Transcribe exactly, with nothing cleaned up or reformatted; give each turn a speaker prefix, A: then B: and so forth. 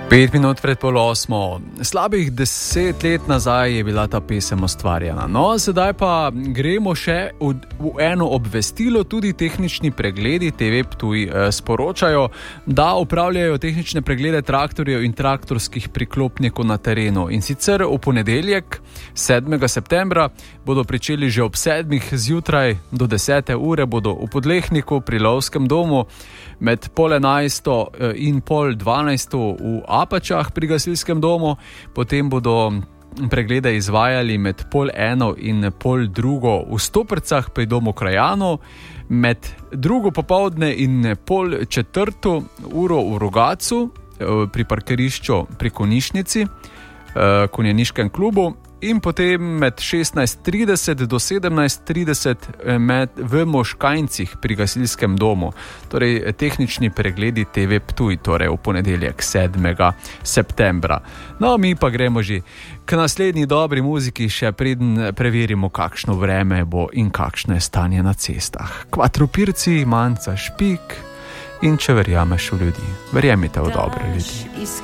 A: Pet minut pred pol osmo, slabih deset let nazaj je bila ta pesem ustvarjena. No, sedaj pa gremo še v, v eno obvestilo. Tudi tehnični pregledi T V Ptuj eh, sporočajo, da upravljajo tehnične preglede traktorjev in traktorskih priklopnikov na terenu. In sicer v ponedeljek, sedmega septembra, bodo pričeli že ob sedmih zjutraj do desete ure, bodo v Podlehniku pri Lovskem domu med pol enajsto in pol dvanajsto v Apačah pri gasilskem domu, potem bodo preglede izvajali med pol eno in pol drugo v Stoprcah pri domu krajanov, med drugo popoldne in pol četrto uro v Rogacu pri parkirišču pri Konjišnici, konjeniškem klubu, in potem med šestnajst trideset do sedemnajst trideset med, v Moškajncih pri gasilskem domu. Torej, tehnični pregledi T V Ptuj, torej v ponedeljek sedmega septembra. No, mi pa gremo že k naslednji dobri muziki, še preden preverimo, kakšno vreme bo in kakšno je stanje na cestah. Kvatrupirci, Manca Špik in Če verjameš v ljudi. Verjemite v dobre ljudi.